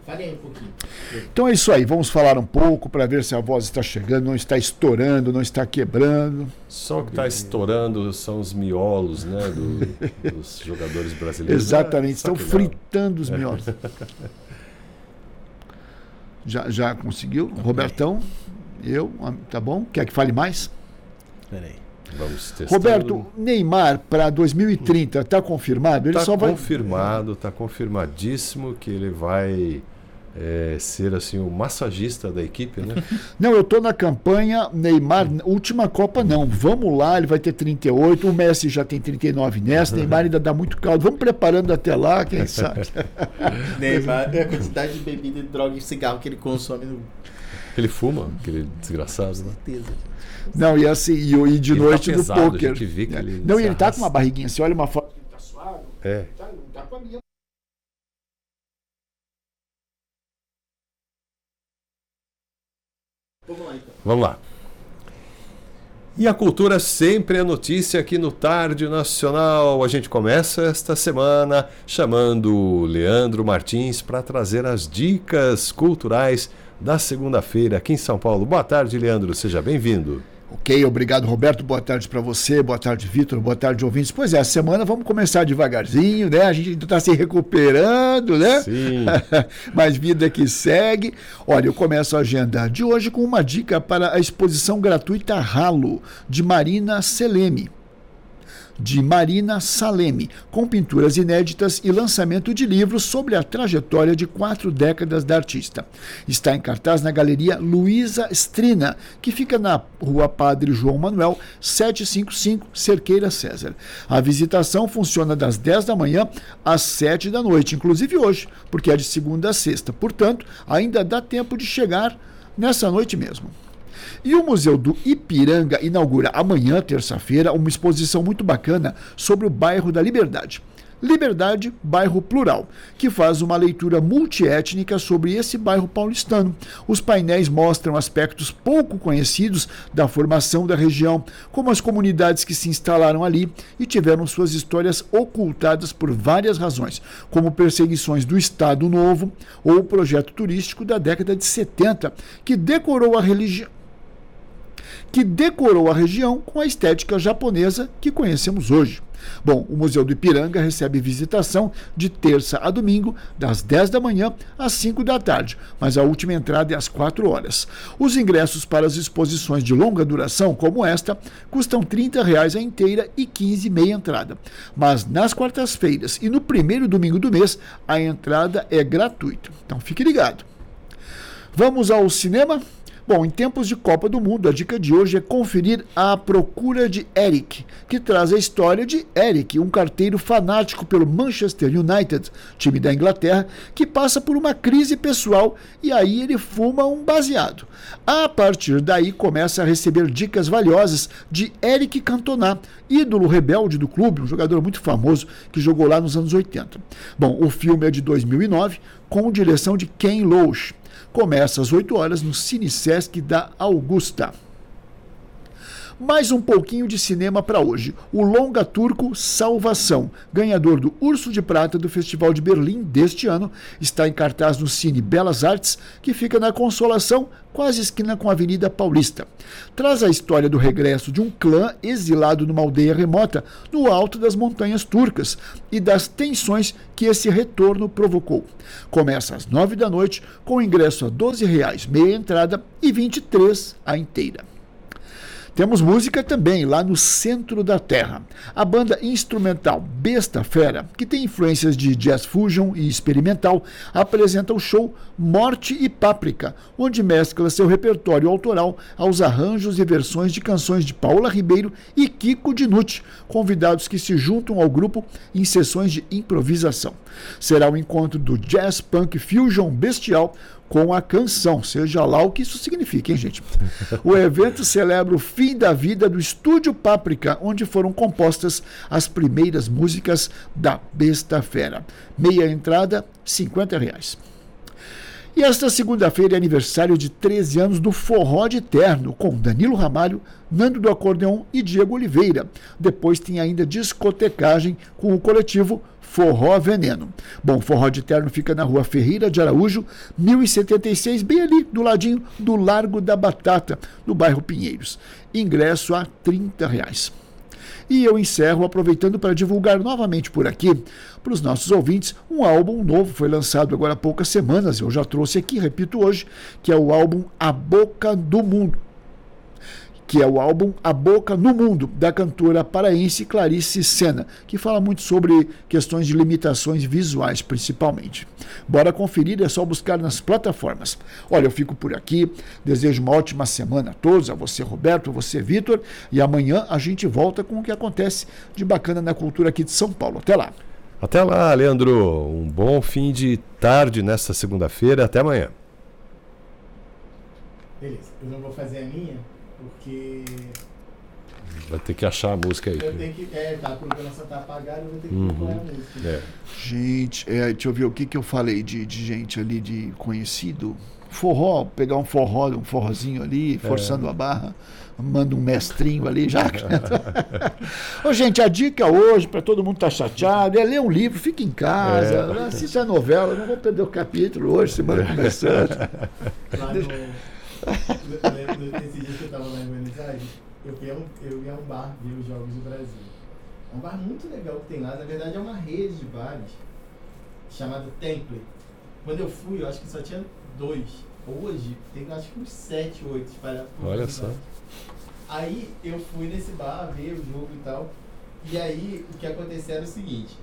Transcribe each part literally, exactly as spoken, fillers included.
Fale aí um pouquinho. Então é isso aí, vamos falar um pouco para ver se a voz está chegando, não está estourando, não está quebrando. Só o que está estourando são os miolos, né, do, dos jogadores brasileiros. Exatamente, É, estão fritando os miolos. Já, já conseguiu? Okay. Robertão, eu, tá bom? Quer que fale mais? Peraí. Vamos testar. Roberto, Neymar para dois mil e trinta está confirmado? Ele tá só vai... confirmado, está confirmadíssimo que ele vai é, ser assim o massagista da equipe, né? Não, eu estou na campanha Neymar, última Copa não, vamos lá, ele vai ter trinta e oito, o Messi já tem trinta e nove nessa, Neymar ainda dá muito caldo, vamos preparando até lá, quem sabe? Neymar, a quantidade de bebida, droga e cigarro que ele consome no... Ele fuma, aquele desgraçado, né? Com certeza. Não, e assim, e, e de ele noite tá pesado, do pôquer. Ele não, e ele tá com uma barriguinha. Você olha uma foto, ele tá suave. É. Tá, tá com a minha. Vamos lá, então. Vamos lá. E a cultura sempre é notícia aqui no Tarde Nacional. A gente começa esta semana chamando o Leandro Martins para trazer as dicas culturais da segunda-feira aqui em São Paulo. Boa tarde, Leandro. Seja bem-vindo. Ok, obrigado, Roberto. Boa tarde para você, boa tarde, Vitor, boa tarde, ouvintes. Pois é, a semana vamos começar devagarzinho, né? A gente ainda está se recuperando, né? Sim. Mas vida que segue. Olha, eu começo a agenda de hoje com uma dica para a exposição gratuita Halo, de Marina Seleme. De Marina Saleme, com pinturas inéditas e lançamento de livros sobre a trajetória de quatro décadas da artista. Está em cartaz na Galeria Luísa Strina, que fica na Rua Padre João Manuel, setecentos e cinquenta e cinco, Cerqueira César. A visitação funciona das dez da manhã às sete da noite, inclusive hoje, porque é de segunda a sexta. Portanto, ainda dá tempo de chegar nessa noite mesmo. E o Museu do Ipiranga inaugura amanhã, terça-feira, uma exposição muito bacana sobre o bairro da Liberdade. Liberdade, bairro plural, que faz uma leitura multiétnica sobre esse bairro paulistano. Os painéis mostram aspectos pouco conhecidos da formação da região, como as comunidades que se instalaram ali e tiveram suas histórias ocultadas por várias razões, como perseguições do Estado Novo ou o projeto turístico da década de setenta, que decorou a religião. que decorou a região com a estética japonesa que conhecemos hoje. Bom, o Museu do Ipiranga recebe visitação de terça a domingo, das dez da manhã às cinco da tarde, mas a última entrada é às quatro horas. Os ingressos para as exposições de longa duração, como esta, custam trinta reais a inteira e quinze meia entrada. Mas nas quartas-feiras e no primeiro domingo do mês, a entrada é gratuita. Então fique ligado. Vamos ao cinema? Bom, em tempos de Copa do Mundo, a dica de hoje é conferir A Procura de Eric, que traz a história de Eric, um carteiro fanático pelo Manchester United, time da Inglaterra, que passa por uma crise pessoal e aí ele fuma um baseado. A partir daí começa a receber dicas valiosas de Eric Cantona, ídolo rebelde do clube, um jogador muito famoso que jogou lá nos anos oitenta. Bom, o filme é de dois mil e nove, com direção de Ken Loach. Começa às oito horas no Cine Sesc da Augusta. Mais um pouquinho de cinema para hoje. O longa turco Salvação, ganhador do Urso de Prata do Festival de Berlim deste ano, está em cartaz no Cine Belas Artes, que fica na Consolação, quase esquina com a Avenida Paulista. Traz a história do regresso de um clã exilado numa aldeia remota no alto das montanhas turcas e das tensões que esse retorno provocou. Começa às nove da noite, com ingresso a doze reais meia entrada e vinte e três reais a inteira. Temos música também lá no Centro da Terra. A banda instrumental Besta Fera, que tem influências de jazz fusion e experimental, apresenta o show Morte e Páprica, onde mescla seu repertório autoral aos arranjos e versões de canções de Paula Ribeiro e Kiko Dinucci, convidados que se juntam ao grupo em sessões de improvisação. Será o encontro do jazz punk fusion bestial com a canção, seja lá o que isso significa, hein, gente? O evento celebra o fim da vida do Estúdio Páprica, onde foram compostas as primeiras músicas da Besta Fera. Meia entrada, cinquenta reais. E esta segunda-feira é aniversário de treze anos do Forró de Terno, com Danilo Ramalho, Nando do Acordeon e Diego Oliveira. Depois tem ainda discotecagem com o coletivo Forró Veneno. Bom, o Forró de Terno fica na Rua Ferreira de Araújo, mil e setenta e seis, bem ali do ladinho do Largo da Batata, no bairro Pinheiros. Ingresso a trinta reais. E eu encerro aproveitando para divulgar novamente por aqui, para os nossos ouvintes, um álbum novo, foi lançado agora há poucas semanas, eu já trouxe aqui, repito hoje, que é o álbum A Boca do Mundo, que é o álbum A Boca no Mundo, da cantora paraense Clarice Sena, que fala muito sobre questões de limitações visuais, principalmente. Bora conferir, é só buscar nas plataformas. Olha, eu fico por aqui, desejo uma ótima semana a todos, a você, Roberto, a você, Vitor, e amanhã a gente volta com o que acontece de bacana na cultura aqui de São Paulo. Até lá. Até lá, Leandro. Um bom fim de tarde nesta segunda-feira. Até amanhã. Beleza, eu não vou fazer a minha, porque vai ter que achar a música aí. Eu tenho que. É, tá, a programação tá apagada, eu vou ter que Uhum. procurar a música. É. Gente, é, deixa eu ver o que, que eu falei de, de gente ali, de conhecido. Forró, pegar um forró, um forrozinho ali, forçando a barra, manda um mestrinho ali já. Ô, gente, a dica hoje, para todo mundo estar tá chateado, é ler um livro, fica em casa, É. assiste a novela, não vou perder o capítulo hoje, semana começando. Lá no. no- Nesse dia que eu tava lá em Buenos Aires, eu ia, a um, eu ia a um bar ver os Jogos do Brasil. É um bar muito legal que tem lá, na verdade é uma rede de bares chamado Temple. Quando eu fui, eu acho que só tinha dois. Hoje tem acho que uns sete, oito espalhados por Olha todos os só. bares. Aí eu fui nesse bar ver o jogo e tal. E aí o que acontecia era o seguinte: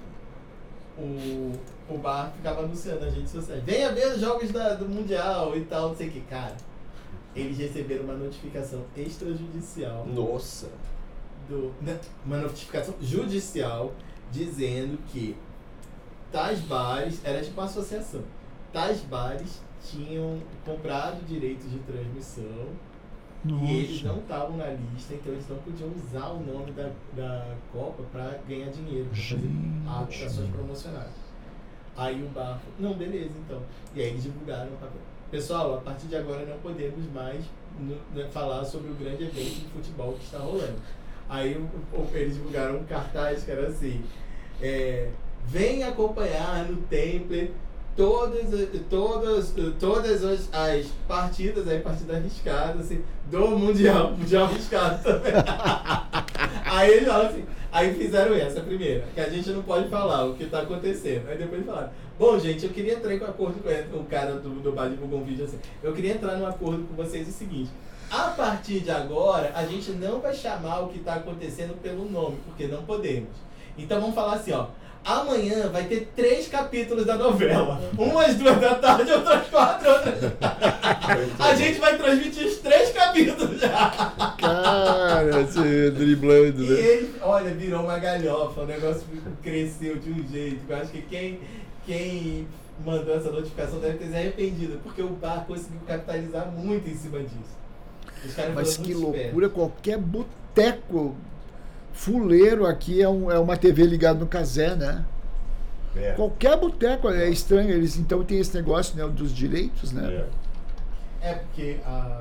o, o bar ficava anunciando nas redes sociais: venha ver os jogos da, do Mundial e tal, não sei o que. Cara, eles receberam uma notificação extrajudicial. Nossa. Do, né, uma notificação judicial dizendo que tais bares, era tipo uma associação, tais bares tinham comprado direitos de transmissão e eles não estavam na lista, então eles não podiam usar o nome da, da Copa para ganhar dinheiro, para fazer Gente. ações promocionais. Aí o bar falou, não, beleza então. E aí eles divulgaram o papel. Pessoal, a partir de agora não podemos mais no, né, falar sobre o grande evento de futebol que está rolando. Aí o- o- eles divulgaram um cartaz que era assim: é, vem acompanhar no Temple todas, todas, todas as, as partidas, aí partida arriscada, assim, do Mundial, Mundial arriscado também. Aí eles falaram assim, aí fizeram essa primeira, que a gente não pode falar o que está acontecendo. Aí depois falaram, bom gente, eu queria entrar em acordo com o cara do, do bar divulgou um vídeo assim, eu queria entrar num acordo com vocês o seguinte: a partir de agora, a gente não vai chamar o que está acontecendo pelo nome, porque não podemos. Então vamos falar assim, ó. Amanhã vai ter três capítulos da novela. Um às duas da tarde, outro às quatro, outro às... A gente vai transmitir os três capítulos já. Cara, você driblando, E né? ele, olha, virou uma galhofa. O negócio cresceu de um jeito. Eu acho que quem, quem mandou essa notificação deve ter se arrependido, porque o bar conseguiu capitalizar muito em cima disso. Os caras Mas foram que muito espertos. loucura, qualquer boteco fuleiro aqui é, um- é uma T V ligada no casé, né? É. Qualquer boteco, é estranho, eles então tem esse negócio, né, dos direitos, né? É. É porque a...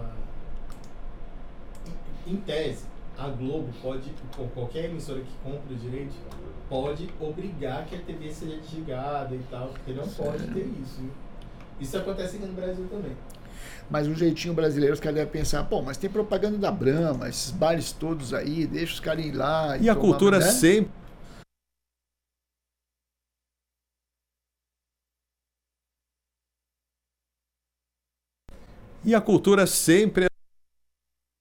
em em tese, a Globo pode, ou qualquer emissora que compra os direitos, pode obrigar que a T V seja desligada e tal, porque não pode ter isso. Né? Isso acontece aqui no Brasil também. Mas um jeitinho brasileiro, os caras devem pensar, pô, mas tem propaganda da Brahma, esses bares todos aí, deixa os caras ir lá. E a tomar, cultura né? sempre. E a cultura sempre